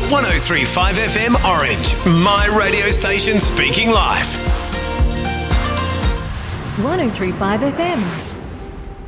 103.5 FM Orange, my radio station speaking live. 103.5 FM.